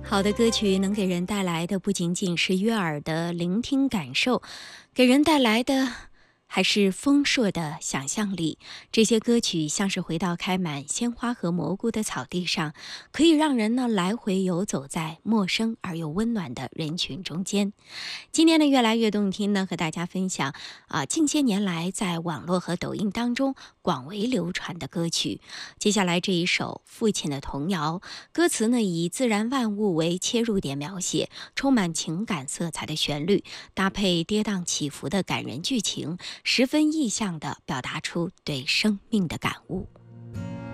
好的歌曲能给人带来的不仅仅是悦耳的聆听感受，给人带来的还是丰硕的想象力。这些歌曲像是回到开满鲜花和蘑菇的草地上，可以让人呢来回游走在陌生而又温暖的人群中间。今天的越来越动听呢，和大家分享近些年来在网络和抖音当中广为流传的歌曲。接下来这一首父亲的童谣，歌词呢以自然万物为切入点描写，充满情感色彩的旋律，搭配跌宕起伏的感人剧情，十分意象地表达出对生命的感悟。